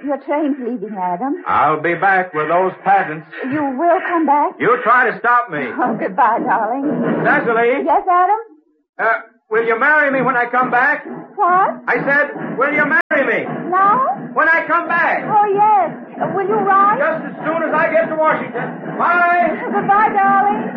Your train's leaving, Adam. I'll be back with those patents. You will come back? You try to stop me. Oh, goodbye, darling. Cecily? Yes, Adam? Will you marry me when I come back? What? I said, will you marry me? Now? When I come back. Oh, yes. Will you ride? Just as soon as I get to Washington. Bye. Goodbye, darling.